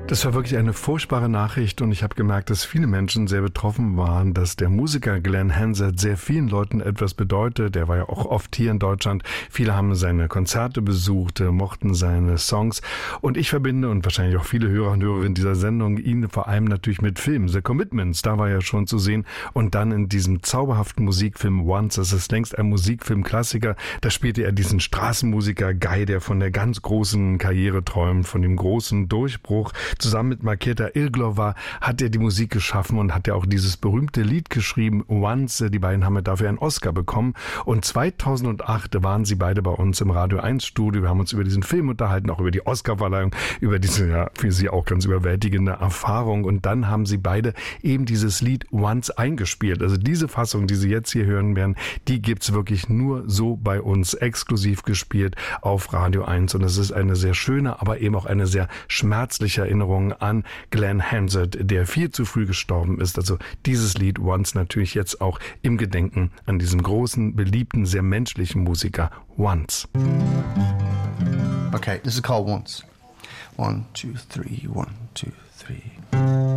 Das war wirklich eine furchtbare Nachricht und ich habe gemerkt, dass viele Menschen sehr betroffen waren, dass der Musiker Glenn Hansard sehr vielen Leuten etwas bedeutet. Er war ja auch oft hier in Deutschland. Viele haben seine Konzerte besucht, mochten seine Songs und ich verbinde und wahrscheinlich auch viele Hörer und Hörerinnen dieser Sendung ihn vor allem natürlich mit Filmen. The Commitments, da war er schon zu sehen und dann in diesem zauberhaften Musikfilm Once, das ist längst ein Musikfilmklassiker, da spielte er diesen Straßenmusiker Guy, der von der ganz großen Karriere träumt, von dem großen Durchbruch. Zusammen mit Markéta Irglová hat er die Musik geschaffen und hat ja auch dieses berühmte Lied geschrieben, Once. Die beiden haben dafür einen Oscar bekommen. Und 2008 waren sie beide bei uns im Radio 1 Studio. Wir haben uns über diesen Film unterhalten, auch über die Oscarverleihung, über diese ja für sie auch ganz überwältigende Erfahrung. Und dann haben sie beide eben dieses Lied Once eingespielt. Also diese Fassung, die Sie jetzt hier hören werden, die gibt's wirklich nur so bei uns exklusiv gespielt auf Radio 1. Und es ist eine sehr schöne, aber eben auch eine sehr schmerzliche Erinnerung an Glenn Hansard, der viel zu früh gestorben ist. Also dieses Lied Once natürlich jetzt auch im Gedenken an diesen großen, beliebten, sehr menschlichen Musiker Once. Okay, this is called Once. 1, 2, 3, 1, 2, 3.